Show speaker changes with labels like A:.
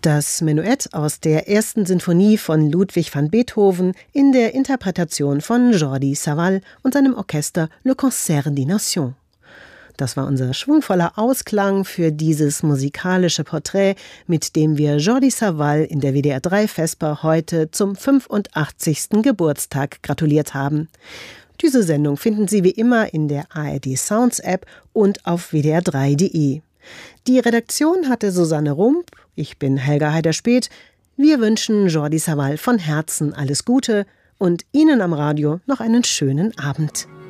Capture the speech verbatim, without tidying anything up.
A: Das Menuett aus der ersten Sinfonie von Ludwig van Beethoven in der Interpretation von Jordi Savall und seinem Orchester Le Concert des Nations. Das war unser schwungvoller Ausklang für dieses musikalische Porträt, mit dem wir Jordi Savall in der W D R drei Vesper heute zum fünfundachtzigsten Geburtstag gratuliert haben. Diese Sendung finden Sie wie immer in der A R D Sounds App und auf w d r drei punkt d e. Die Redaktion hatte Susanne Rump, ich bin Helga Heider-Speth. Wir wünschen Jordi Savall von Herzen alles Gute und Ihnen am Radio noch einen schönen Abend.